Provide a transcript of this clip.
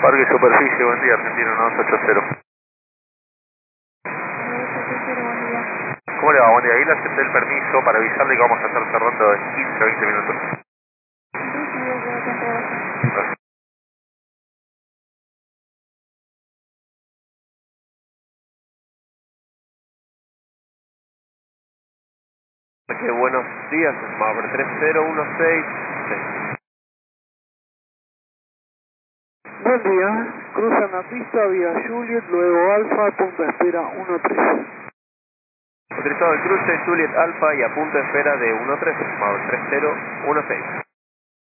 Parque Superficie, buen día, Argentina 980. Buen día. ¿Cómo le va? Buen día, ahí le acepté el permiso para avisarle que vamos a estar cerrando en 15 a 20 minutos. Recibido, yo te entrego. Gracias. Qué buenos días, Mauer 3016. Buen día, cruzan la pista vía Juliet, luego Alfa, punto de espera 13. Utilizado el cruce Juliet Alpha y a punto de espera de 13, Mauer 3016.